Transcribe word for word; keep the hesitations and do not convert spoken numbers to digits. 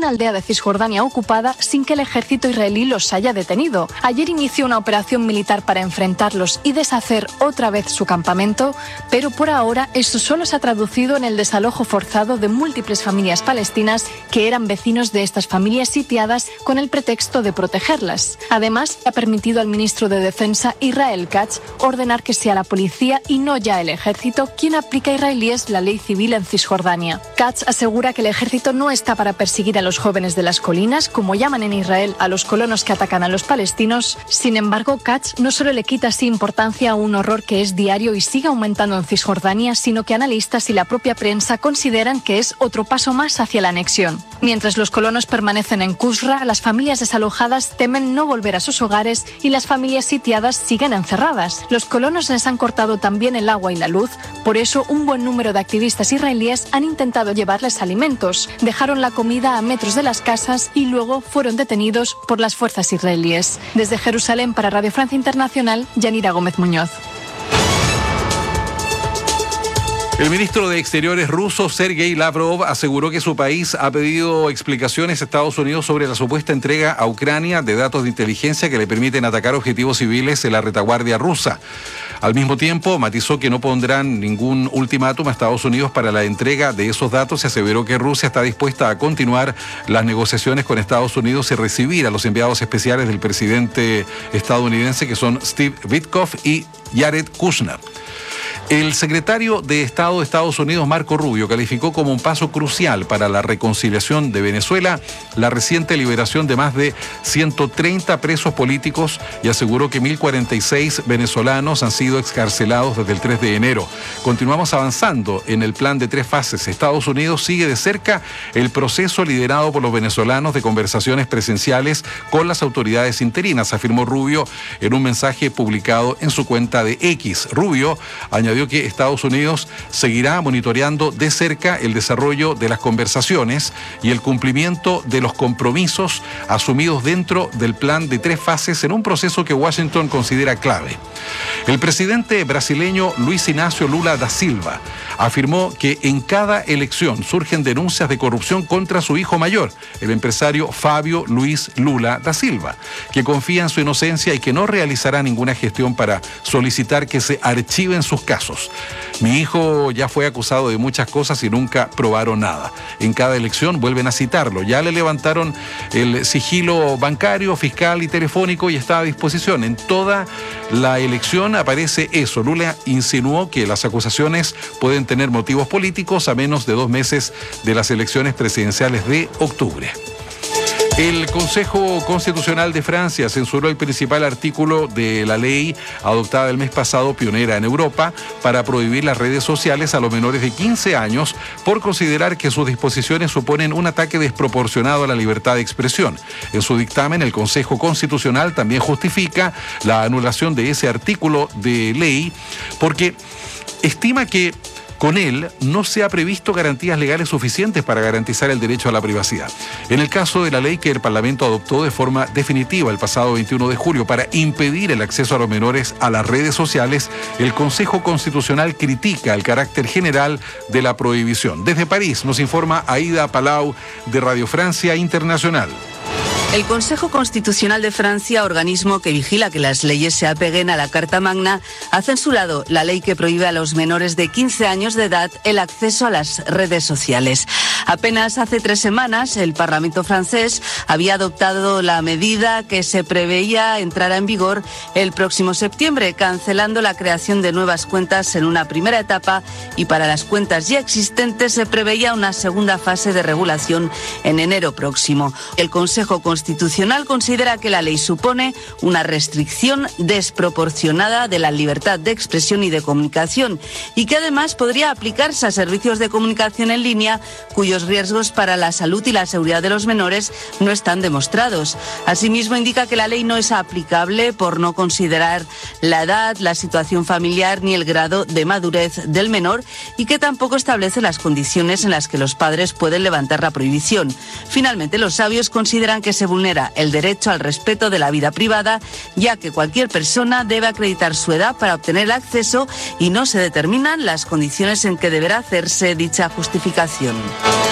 una aldea de Cisjordania ocupada sin que el ejército israelí los haya detenido. Ayer inició una operación militar para enfrentarlos y deshacer otra vez su campamento, pero por ahora esto solo se ha traducido en el desalojo forzado de múltiples familias palestinas que eran vecinos de estas familias sitiadas con el pretexto de protegerlas. Además, ha permitido al ministro de Defensa, Israel Katz, ordenar que sea la policía y no ya el ejército quien aplica a israelíes la ley civil en Cisjordania. Katz asegura que el ejército no está para perseguir a los jóvenes de las colinas, como llaman en Israel a los colonos que atacan a los palestinos. Sin embargo, Katz no solo le quita así importancia a un horror que es diario y sigue aumentando en Cisjordania, sino que analistas y la propia prensa consideran que es otro paso más hacia la anexión. Mientras los colonos permanecen en Qusra, las familias desalojadas temen no volver a sus hogares y las familias sitiadas siguen encerradas. Los colonos les han cortado también el agua y la luz, por eso un buen número de activistas israelíes han intentado llevarles alimentos, dejaron la comida a metros de las casas y luego fueron detenidos por las fuerzas israelíes. Desde Jerusalén para Radio Francia Internacional, Yanira Gómez Muñoz. El ministro de Exteriores ruso, Sergei Lavrov, aseguró que su país ha pedido explicaciones a Estados Unidos sobre la supuesta entrega a Ucrania de datos de inteligencia que le permiten atacar objetivos civiles en la retaguardia rusa. Al mismo tiempo, matizó que no pondrán ningún ultimátum a Estados Unidos para la entrega de esos datos y aseveró que Rusia está dispuesta a continuar las negociaciones con Estados Unidos y recibir a los enviados especiales del presidente estadounidense, que son Steve Witkoff y Jared Kushner. El secretario de Estado de Estados Unidos, Marco Rubio, calificó como un paso crucial para la reconciliación de Venezuela la reciente liberación de más de ciento treinta presos políticos y aseguró que mil cuarenta y seis venezolanos han sido excarcelados desde el tres de enero. Continuamos avanzando en el plan de tres fases. Estados Unidos sigue de cerca el proceso liderado por los venezolanos de conversaciones presenciales con las autoridades interinas, afirmó Rubio en un mensaje publicado en su cuenta de X. Rubio añadió que Estados Unidos seguirá monitoreando de cerca el desarrollo de las conversaciones y el cumplimiento de los compromisos asumidos dentro del plan de tres fases en un proceso que Washington considera clave. El presidente brasileño Luis Inácio Lula da Silva afirmó que en cada elección surgen denuncias de corrupción contra su hijo mayor, el empresario Fábio Luis Lula da Silva, que confía en su inocencia y que no realizará ninguna gestión para solicitar que se archiven sus casos. Mi hijo ya fue acusado de muchas cosas y nunca probaron nada. En cada elección vuelven a citarlo. Ya le levantaron el sigilo bancario, fiscal y telefónico y está a disposición. En toda la elección aparece eso. Lula insinuó que las acusaciones pueden tener motivos políticos a menos de dos meses de las elecciones presidenciales de octubre. El Consejo Constitucional de Francia censuró el principal artículo de la ley adoptada el mes pasado, pionera en Europa, para prohibir las redes sociales a los menores de quince años por considerar que sus disposiciones suponen un ataque desproporcionado a la libertad de expresión. En su dictamen, el Consejo Constitucional también justifica la anulación de ese artículo de ley porque estima que con él no se ha previsto garantías legales suficientes para garantizar el derecho a la privacidad. En el caso de la ley que el Parlamento adoptó de forma definitiva el pasado veintiuno de julio para impedir el acceso a los menores a las redes sociales, el Consejo Constitucional critica el carácter general de la prohibición. Desde París nos informa Aida Palau de Radio Francia Internacional. El Consejo Constitucional de Francia, organismo que vigila que las leyes se apeguen a la Carta Magna, ha censurado la ley que prohíbe a los menores de quince años de edad el acceso a las redes sociales. Apenas hace tres semanas, el Parlamento francés había adoptado la medida que se preveía entrara en vigor el próximo septiembre, cancelando la creación de nuevas cuentas en una primera etapa, y para las cuentas ya existentes se preveía una segunda fase de regulación en enero próximo. El Consejo Constitucional considera que la ley supone una restricción desproporcionada de la libertad de expresión y de comunicación y que además podría aplicarse a servicios de comunicación en línea cuyos riesgos para la salud y la seguridad de los menores no están demostrados. Asimismo, indica que la ley no es aplicable por no considerar la edad, la situación familiar ni el grado de madurez del menor y que tampoco establece las condiciones en las que los padres pueden levantar la prohibición. Finalmente, los sabios consideran que se vulnera el derecho al respeto de la vida privada, ya que cualquier persona debe acreditar su edad para obtener el acceso y no se determinan las condiciones en que deberá hacerse dicha justificación.